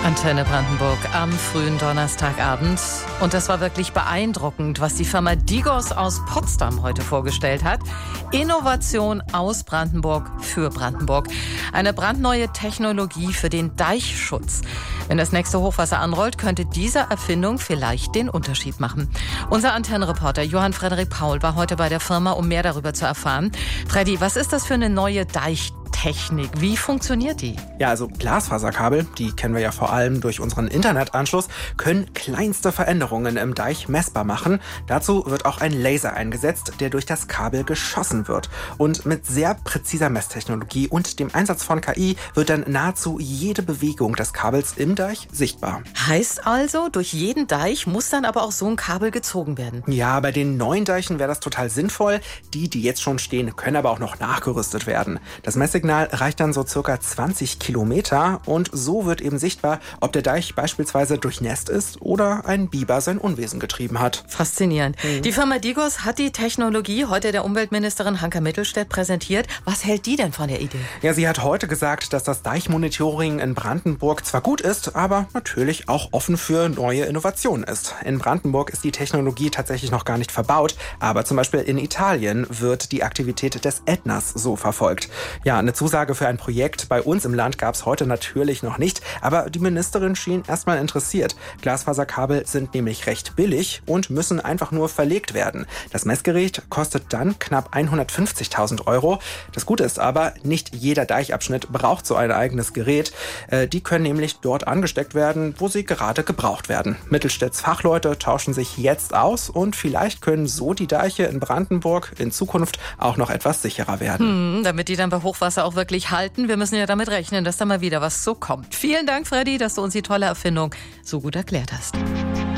Antenne Brandenburg am frühen Donnerstagabend. Und das war wirklich beeindruckend, was die Firma Digos aus Potsdam heute vorgestellt hat. Innovation aus Brandenburg für Brandenburg. Eine brandneue Technologie für den Deichschutz. Wenn das nächste Hochwasser anrollt, könnte diese Erfindung vielleicht den Unterschied machen. Unser Antennenreporter Johann Frederik Paul war heute bei der Firma, um mehr darüber zu erfahren. Freddy, was ist das für eine neue Deichtechnik? Wie funktioniert die? Ja, also Glasfaserkabel, die kennen wir ja vor allem durch unseren Internetanschluss, können kleinste Veränderungen im Deich messbar machen. Dazu wird auch ein Laser eingesetzt, der durch das Kabel geschossen wird. Und mit sehr präziser Messtechnologie und dem Einsatz von KI wird dann nahezu jede Bewegung des Kabels im Deich sichtbar. Heißt also, durch jeden Deich muss dann aber auch so ein Kabel gezogen werden? Ja, bei den neuen Deichen wäre das total sinnvoll. Die jetzt schon stehen, können aber auch noch nachgerüstet werden. Das Messsignal reicht dann so circa 20 Kilometer und so wird eben sichtbar, ob der Deich beispielsweise durchnässt ist oder ein Biber sein Unwesen getrieben hat. Faszinierend. Die Firma Digos hat die Technologie heute der Umweltministerin Hanka Mittelstädt präsentiert. Was hält die denn von der Idee? Ja, sie hat heute gesagt, dass das Deichmonitoring in Brandenburg zwar gut ist, aber natürlich auch offen für neue Innovationen ist. In Brandenburg ist die Technologie tatsächlich noch gar nicht verbaut, aber zum Beispiel in Italien wird die Aktivität des Ätnas so verfolgt. Ja, eine Zusage für ein Projekt bei uns im Land gab es heute natürlich noch nicht, aber die Ministerin schien erstmal interessiert. Glasfaserkabel sind nämlich recht billig und müssen einfach nur verlegt werden. Das Messgerät kostet dann knapp 150.000 Euro. Das Gute ist aber, nicht jeder Deichabschnitt braucht so ein eigenes Gerät. Die können nämlich dort angesteckt werden, wo sie gerade gebraucht werden. Mittelstädts Fachleute tauschen sich jetzt aus und vielleicht können so die Deiche in Brandenburg in Zukunft auch noch etwas sicherer werden. Damit die dann bei Hochwasser auch wirklich halten. Wir müssen ja damit rechnen, dass da mal wieder was so kommt. Vielen Dank, Freddy, dass du uns die tolle Erfindung so gut erklärt hast.